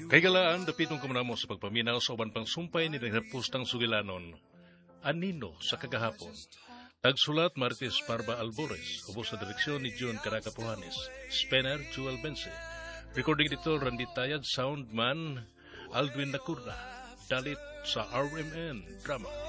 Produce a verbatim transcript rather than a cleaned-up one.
Kay galaan, dapitong kumanamo sa pagpaminaw sa uban pang sumpay ni naghapustang sugilanon. Anino sa kagahapon. Tagsulat Martis Parba Albores, ubos sa direksyon ni John Caracapuhanes, Spener Joel Bense. Recording dito Randy Tayad, Soundman Aldwin Nacurna, dalit sa R M N Drama.